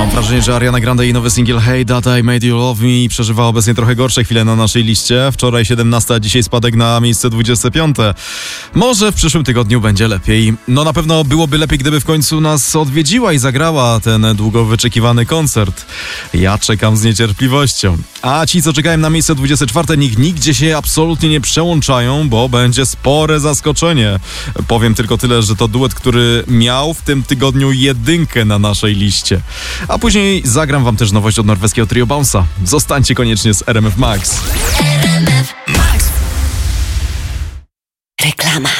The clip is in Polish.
Mam wrażenie, że Ariana Grande i nowy singiel Hey Dada I Made You Love Me przeżywa obecnie trochę gorsze chwile na naszej liście. Wczoraj 17, a dzisiaj spadek na miejsce 25. Może w przyszłym tygodniu będzie lepiej. No na pewno byłoby lepiej, gdyby w końcu nas odwiedziła i zagrała ten długo wyczekiwany koncert. Ja czekam z niecierpliwością. A ci, co czekają na miejsce 24, nigdzie się absolutnie nie przełączają, bo będzie spore zaskoczenie. Powiem tylko tyle, że to duet, który miał w tym tygodniu jedynkę na naszej liście. A później zagram wam też nowość od norweskiego trio Bounce'a. Zostańcie koniecznie z RMF Max. RMF Max. Reklama.